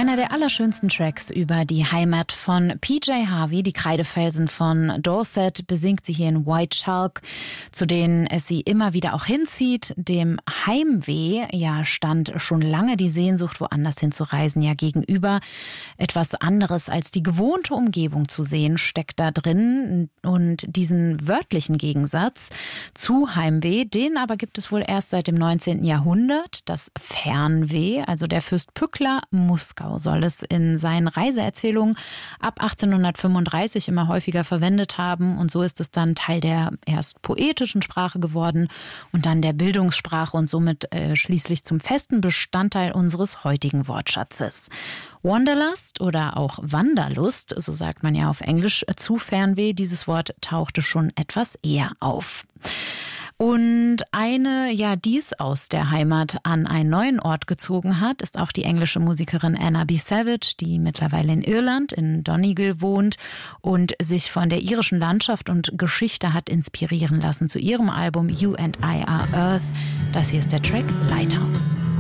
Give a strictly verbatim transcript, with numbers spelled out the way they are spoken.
Einer der allerschönsten Tracks über die Heimat von P J Harvey, die Kreidefelsen von Dorset, besingt sie hier in White Chalk, zu denen es sie immer wieder auch hinzieht. Dem Heimweh ja stand schon lange die Sehnsucht, woanders hinzureisen, ja gegenüber. Etwas anderes als die gewohnte Umgebung zu sehen, steckt da drin. Und diesen wörtlichen Gegensatz zu Heimweh, den aber gibt es wohl erst seit dem neunzehnten Jahrhundert. Das Fernweh, also der Fürst Pückler Muskau soll es in seinen Reiseerzählungen ab achtzehnhundertfünfunddreißig immer häufiger verwendet haben. Und so ist es dann Teil der erst poetischen Sprache geworden und dann der Bildungssprache und somit äh, schließlich zum festen Bestandteil unseres heutigen Wortschatzes. Wanderlust oder auch Wanderlust, so sagt man ja auf Englisch zu Fernweh, dieses Wort tauchte schon etwas eher auf. Und eine, ja, dies aus der Heimat an einen neuen Ort gezogen hat, ist auch die englische Musikerin Anna B. Savage, die mittlerweile in Irland, in Donegal wohnt und sich von der irischen Landschaft und Geschichte hat inspirieren lassen zu ihrem Album You and I Are Earth. Das hier ist der Track Lighthouse.